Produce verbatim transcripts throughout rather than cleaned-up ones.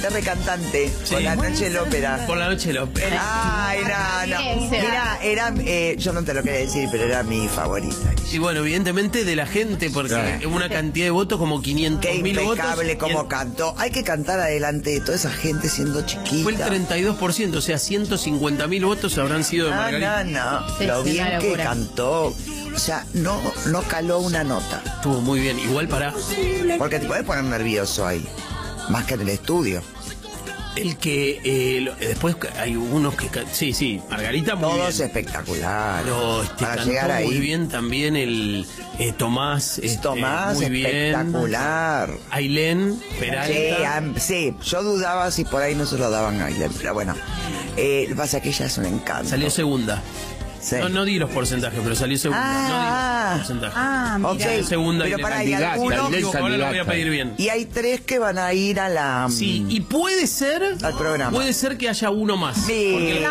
de recantante, sí, por la noche del ópera. Por la noche del ópera. Ay, no, no. Mira, era, eh, yo no te lo quería decir, pero era mi favorita. Y bueno, evidentemente de la gente, porque claro, una cantidad de votos como quinientos mil votos. Qué impecable como cantó. Hay que cantar adelante de toda esa gente siendo chiquita. Fue el treinta y dos por ciento, o sea, ciento cincuenta mil votos habrán sido de Margarita. No, no, no. Sí, lo bien que cantó. O sea, no, no caló una nota. Estuvo muy bien, igual para... Porque te puedes poner nervioso ahí, más que en el estudio. El que eh, lo, después hay unos que sí, sí, Margarita muy Todos bien. Todos espectacular. Pero este, para cantó llegar ahí muy bien también el eh, Tomás. Este, Tomás muy espectacular. Bien. Ailén Peralta. Sí, um, sí, yo dudaba si por ahí no se lo daban a Ailén, pero bueno. Eh, lo que pasa es que ella es un encanto. Salió segunda. Sí. No, no di los porcentajes, pero salió segunda. Ah, no di los porcentajes. Ah, mira. Okay. Segunda pero y para ahí algunos, ahora lo voy a pedir bien. Y hay tres que van a ir a la... Sí, y puede ser... al programa. Puede ser que haya uno más. Sí. Porque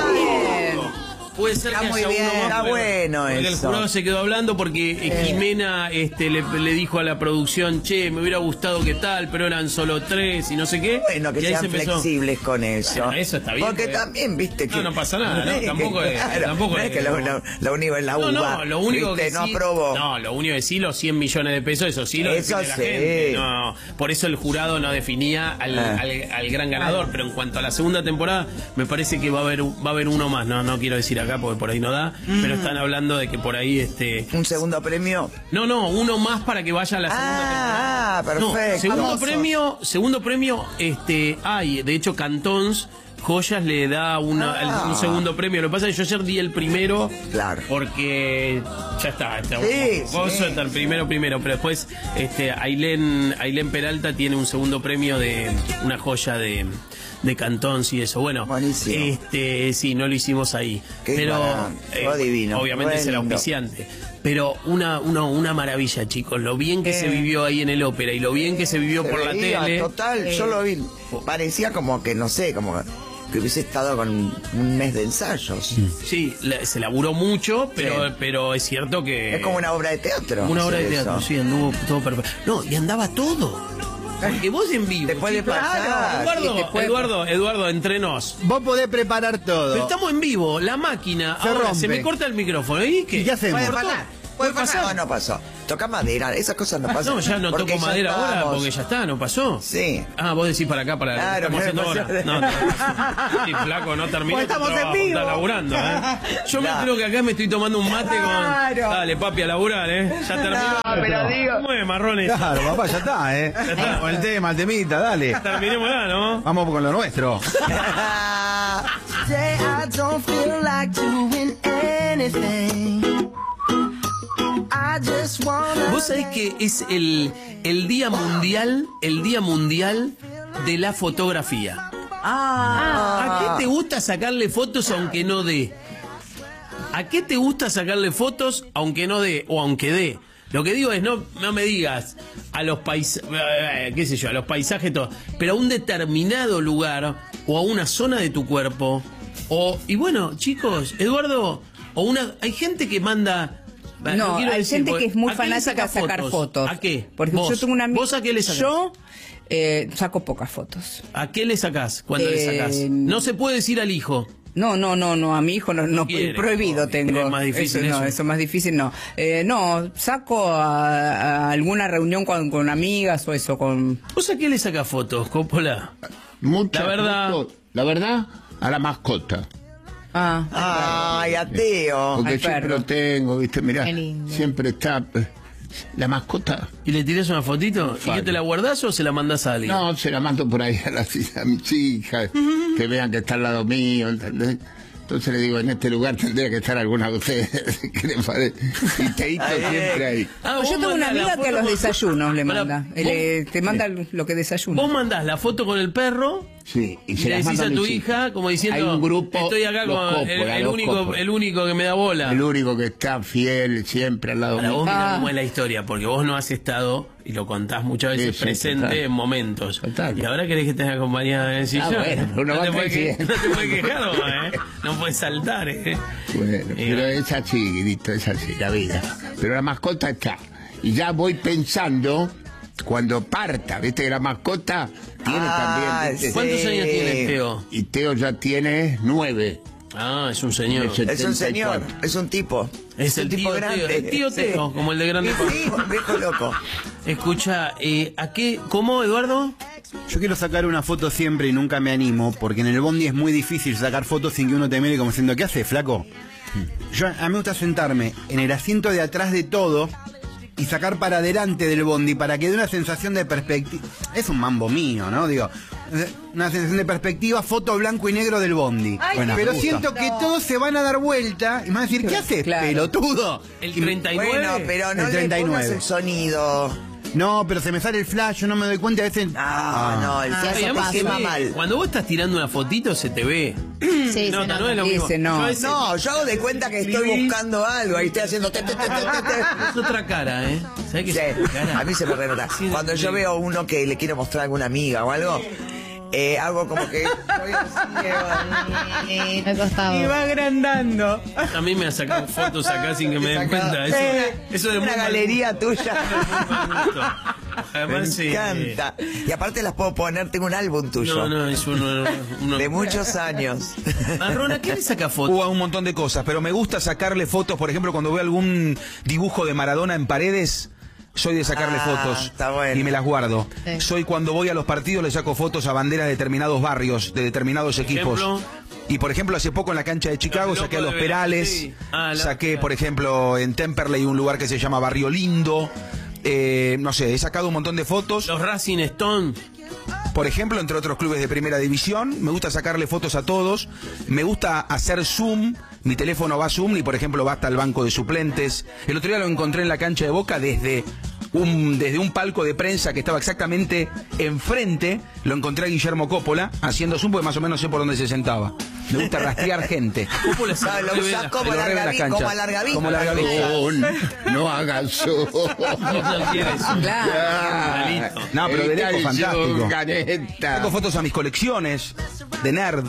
puede ser está que muy haya bien, uno más. Está bueno porque eso. El jurado se quedó hablando porque eh. Jimena este, le, le dijo a la producción, che, me hubiera gustado que tal, pero eran solo tres y no sé qué. Bueno, que y sean flexibles con eso. Bueno, eso está bien. Porque, porque también, viste que... No, no pasa nada, ¿no? Tampoco es... Claro, tampoco no es, es que lo, lo, lo único es la uva. No, no, lo único ¿viste? que no sí, aprobó. No, lo único que sí, los cien millones de pesos, eso sí lo eso define sí. la gente. No, por eso el jurado no definía al, ah. al, al gran ganador. Pero en cuanto a la segunda temporada, me parece que va a haber, va a haber uno más. No, no quiero decir acá porque por ahí no da. Mm. Pero están hablando de que por ahí este un segundo premio. No, no, uno más para que vaya a la segunda ah, temporada. Ah, perfecto. No, segundo Famoso. premio, segundo premio, este, hay, de hecho Cantons Joyas le da una, ah. un segundo premio. Lo que pasa es que yo ayer di el primero. Claro. Porque ya está. está sí, vos sí. sos el primero, primero. Pero después, este, Ailén, Ailén Peralta tiene un segundo premio de una joya de, de Cantons y eso. Bueno, buenísimo. Este, sí, no lo hicimos ahí. Qué pero eh, divino. Obviamente es el auspiciante. Pero una, una, una maravilla, chicos. Lo bien que eh. se vivió ahí en el ópera y lo bien que se vivió se por veía, la tele. Total, eh. yo lo vi. Parecía como que, no sé, como que hubiese estado con un mes de ensayos. Sí, se laburó mucho, pero, sí. pero es cierto que... Es como una obra de teatro. Una obra de teatro, eso. Sí, anduvo todo perfecto. No, y andaba todo. Porque vos en vivo. Te puede chicos, pasar. Eduardo, sí, te puede... Eduardo, Eduardo, entre nos. Vos podés preparar todo. Pero estamos en vivo, la máquina. Se ahora rompe. se me corta el micrófono. ¿Y qué? ¿Y qué hacemos? ¿Puede pasar? ¿Puede pasar? No, no pasó. Toca madera, esas cosas no pasan. No, ya no toco madera estamos. ahora porque ya está, no pasó. Sí. Ah, vos decís para acá, para claro, lo que estamos haciendo ahora. No, no. Sí, flaco, no terminó. Pues estamos en vivo. Está laburando, ¿eh? Yo claro. me creo que acá me estoy tomando un mate claro. con... Dale, papi, a laburar, ¿eh? Ya terminó. No, pero digo... ¿Cómo es, marrones? Claro, papá, ya está, ¿eh? Ya está. Con el tema, el temita, dale. Terminemos ya, ¿no? Vamos con lo nuestro. Vos sabés que es el, el día mundial, el día mundial de la fotografía. Ah. ¿A qué te gusta sacarle fotos aunque no dé? ¿A qué te gusta sacarle fotos aunque no dé o aunque dé? Lo que digo es, no, no me digas a los paisajes, qué sé yo, a los paisajes todo, pero a un determinado lugar o a una zona de tu cuerpo. O, y bueno, chicos, Eduardo, o una, hay gente que manda... No, no hay decir, gente que es muy fanática de sacar fotos? fotos. ¿A qué? Porque ¿Vos? yo tengo una amiga. ¿Vos a qué le sacás? Yo eh, saco pocas fotos. ¿A qué le sacás cuando eh, le sacás? No se puede decir al hijo. No, no, no, no, a mi hijo no, no Quiere, prohibido oh, tengo. Es más difícil eso, eso. No, eso es más difícil, no. Eh, no, saco a, a alguna reunión con, con amigas o eso, con... ¿Vos a qué le sacás fotos, Coppola? Muchas La verdad... fotos, la verdad, a la mascota. Ah, ay, a Teo. Porque al siempre perro. lo tengo, viste, mirá, siempre está la mascota. ¿Y le tirás una fotito? ¿Y qué te la guardás o se la mandás a alguien? No, se la mando por ahí a, las, a mis hijas, que vean que está al lado mío, ¿entendés? Entonces le digo, en este lugar tendría que estar alguna de ustedes. ¿Qué les parece? Y Teito siempre ahí. Ah, yo tengo una amiga que a los desayunos le Para, manda. vos, Le, te manda lo que desayuna. Vos mandás la foto con el perro. Sí, y Y se le las decís mando a tu mis hija, hijas. como diciendo, Hay un grupo, estoy acá los con Coppola, el, el los único, Coppola. el único que me da bola. El único que está fiel siempre al lado Para mío. vos mirá Ah. cómo es la historia, porque vos no has estado, y lo contás muchas veces, Sí, sí, presente total. en momentos. Total. Y ahora querés que estés acompañada en el sillón. Ah, bueno, pero uno no, va te puedes que, creciendo. no te puedes quejar vos, ¿eh? No puedes saltar, ¿eh? Bueno, pero es así, Grito, es así, la vida. Pero la mascota está. Y ya voy pensando cuando parta, viste que la mascota tiene Ah, también. ¿viste? sí. ¿Cuántos años tiene Teo? Y Teo ya tiene nueve. Ah, es un señor. Es el- Es un señor, setenta y cuatro. es un tipo. Es el un tipo tío grande. Teo, el tío Teo, como el de Grande Sí, sí, un viejo loco. Escucha, eh, ¿a qué? ¿Cómo, Eduardo? Yo quiero sacar una foto siempre y nunca me animo, porque en el bondi es muy difícil sacar fotos sin que uno te mire como diciendo, ¿qué haces, flaco? Yo, a mí me gusta sentarme en el asiento de atrás de todo y sacar para adelante del bondi para que dé una sensación de perspectiva. Es un mambo mío, ¿no? Digo, una sensación de perspectiva, foto blanco y negro del bondi. Ay, Bueno, qué pero gusto. siento que todos se van a dar vuelta y me van a decir, ¿qué haces, Claro. pelotudo? El Y- treinta y nueve. Bueno, pero no El le treinta y nueve. pongas el sonido. No, pero se me sale el flash, yo no me doy cuenta, a veces... Ah, no, el Ah, flash Ay, además pasa. se quema ve. mal. Cuando vos estás tirando una fotito se te ve. Sí, se no, nota. no es lo mismo. Dice, no. Yo a veces- No, yo hago de cuenta que estoy Sí. buscando algo. Ahí estoy haciendo... te, te, te, te, te, te. Es otra cara, ¿eh? ¿Sabés qué Sí, es otra cara? a mí se me renota. Sí, Cuando sí. yo veo uno que le quiero mostrar a alguna amiga o algo, eh, hago como que... estoy así, eh, Al costado. Y va agrandando. A mí me han sacado fotos acá sin que me den cuenta. Eso, Eh, eso de muy una mal galería gusto. tuya. Muy mal gusto. Me Además, eh, encanta. Y aparte las puedo poner, tengo un álbum tuyo. No, no, es uno. uno- De muchos años. Marrón, ¿a qué le saca fotos? Hubo un montón de cosas, pero me gusta sacarle fotos, por ejemplo, cuando veo algún dibujo de Maradona en paredes, soy de sacarle Ah, fotos está bueno. y me las guardo. Sí. Soy cuando voy a los partidos le saco fotos a banderas de determinados barrios, de determinados equipos. ejemplo? Y por ejemplo, hace poco en la cancha de Chicago Los saqué a los locos de Perales, Belén, sí. Ah, la- saqué, por ejemplo, en Temperley un lugar que se llama Barrio Lindo. Eh, no sé, he sacado un montón de fotos. Los Racing Stone. Por ejemplo, entre otros clubes de primera división, me gusta sacarle fotos a todos, me gusta hacer zoom, mi teléfono va zoom y por ejemplo va hasta el banco de suplentes. El otro día lo encontré en la cancha de Boca desde un, desde un palco de prensa que estaba exactamente enfrente, lo encontré a Guillermo Coppola haciendo zoom porque más o menos sé por dónde se sentaba. Me gusta rastrear gente. ¿Cómo le Ah, saca? lo usás como Te lo revela larga la vi- cancha. como a larga vista. Como larga vista. No, no hagas eso. No quiere eso. Claro. Clarito. No, pero de lejos, fantástico. Caneta. Saco fotos a mis colecciones de nerd.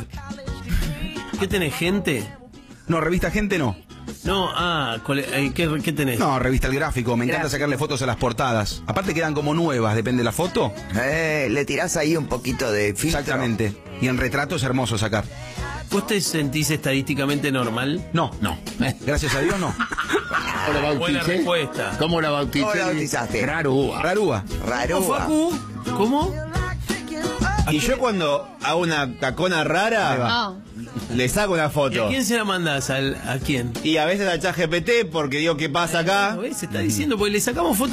¿Qué tenés, gente? No, revista Gente no. No, ah, cole- eh, ¿qué, qué tenés? No, revista El Gráfico. Me encanta sacarle fotos a las portadas. Aparte quedan como nuevas, depende de la foto. Eh, le tirás ahí un poquito de filtro. Exactamente. Y en retrato es hermoso sacar. ¿Vos te sentís estadísticamente normal? No, no. Gracias a Dios no. ¿Cómo la Buena bauticé? respuesta. ¿Cómo la bauticé? ¿Cómo la bautizaste? Rarúa. Rarúa. ¿Cómo, Rarúa. Facu? ¿Cómo? Y yo cuando hago una cacona rara, Ah. le saco una ¿Y a foto. quién se la mandás? ¿Al, ¿A quién? Y a veces a ChatGPT porque digo, ¿qué pasa acá? ¿Ves? Se está diciendo, porque le sacamos fotos